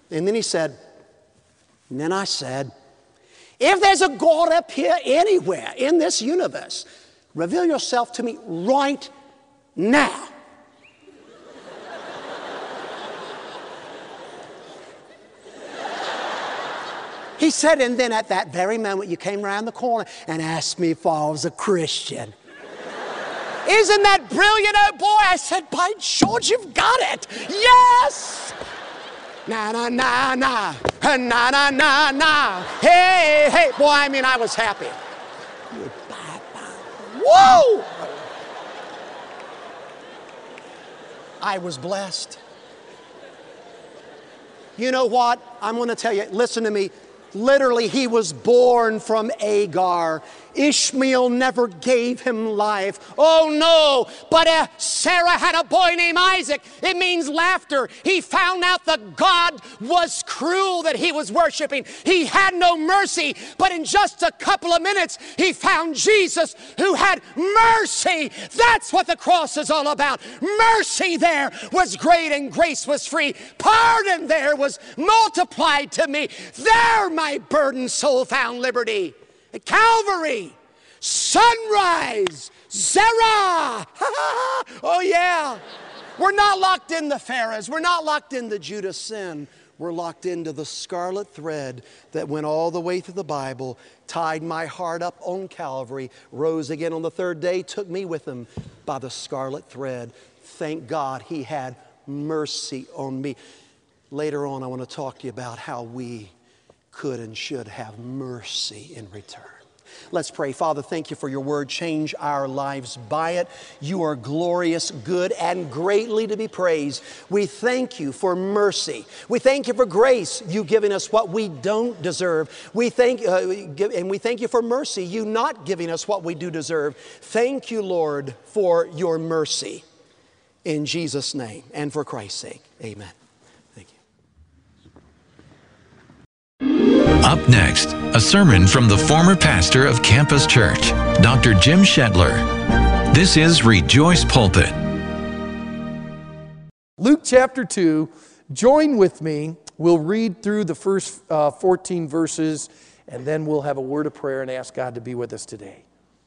And then he said, and then I said, if there's a God up here anywhere in this universe, reveal yourself to me right now. He said, and then at that very moment you came around the corner and asked me if I was a Christian. Isn't that brilliant, oh boy? I said, by George, you've got it. Yes! Na na na na, na na na na. Hey, hey, boy, I mean, I was happy. Whoa! I was blessed. You know what? I'm going to tell you, listen to me. Literally, he was born from Agar. Ishmael never gave him life. Oh no, but Sarah had a boy named Isaac. It means laughter. He found out that God was cruel that he was worshiping. He had no mercy, but in just a couple of minutes, he found Jesus who had mercy. That's what the cross is all about. Mercy there was great and grace was free. Pardon there was multiplied to me. There my burdened soul found liberty. At Calvary, sunrise, Zerah. Oh yeah. We're not locked in the Pharaohs. We're not locked in the Judas sin. We're locked into the scarlet thread that went all the way through the Bible, tied my heart up on Calvary, rose again on the third day, took me with him by the scarlet thread. Thank God he had mercy on me. Later on, I want to talk to you about how we could and should have mercy in return. Let's pray. Father, thank you for your word. Change our lives by it. You are glorious, good, and greatly to be praised. We thank you for mercy. We thank you for grace. You giving us what we don't deserve. We thank you for mercy. You not giving us what we do deserve. Thank you, Lord, for your mercy. In Jesus' name and for Christ's sake. Amen. Up next, a sermon from the former pastor of Campus Church, Dr. Jim Shetler. This is Rejoice Pulpit. Luke chapter 2, join with me. We'll read through the first 14 verses, and then we'll have a word of prayer and ask God to be with us today.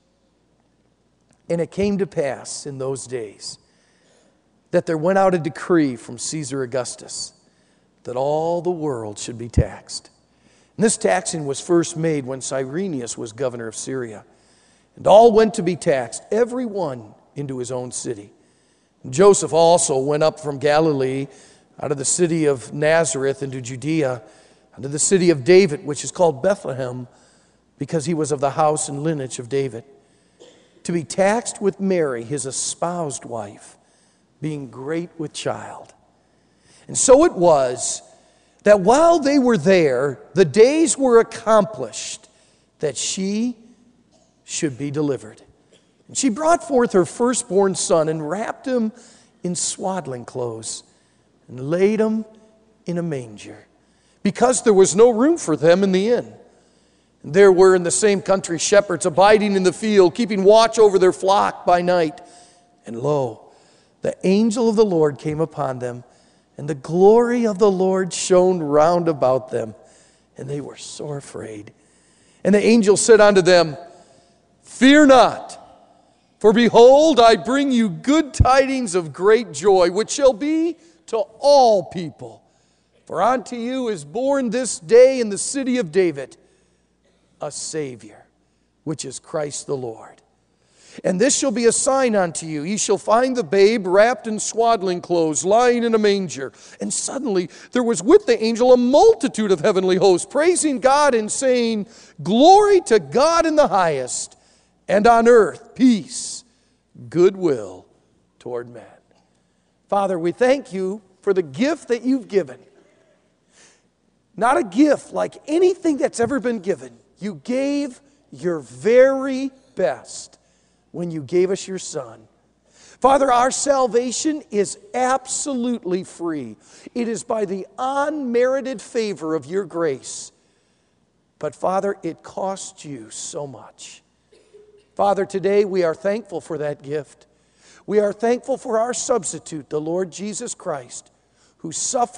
And it came to pass in those days that there went out a decree from Caesar Augustus that all the world should be taxed. And this taxing was first made when Cyrenius was governor of Syria. And all went to be taxed, every one into his own city. And Joseph also went up from Galilee, out of the city of Nazareth into Judea, unto the city of David, which is called Bethlehem, because he was of the house and lineage of David, to be taxed with Mary, his espoused wife, being great with child. And so it was that while they were there, the days were accomplished that she should be delivered. And she brought forth her firstborn son and wrapped him in swaddling clothes and laid him in a manger, because there was no room for them in the inn. And there were in the same country shepherds abiding in the field, keeping watch over their flock by night. And lo, the angel of the Lord came upon them, and the glory of the Lord shone round about them, and they were sore afraid. And the angel said unto them, Fear not, for behold, I bring you good tidings of great joy, which shall be to all people. For unto you is born this day in the city of David a Savior, which is Christ the Lord. And this shall be a sign unto you. Ye shall find the babe wrapped in swaddling clothes, lying in a manger. And suddenly there was with the angel a multitude of heavenly hosts, praising God and saying, Glory to God in the highest, and on earth peace, goodwill toward men. Father, we thank you for the gift that you've given. Not a gift like anything that's ever been given. You gave your very best when you gave us your Son. Father, our salvation is absolutely free. It is by the unmerited favor of your grace. But Father, it cost you so much. Father, today we are thankful for that gift. We are thankful for our substitute, the Lord Jesus Christ, who suffered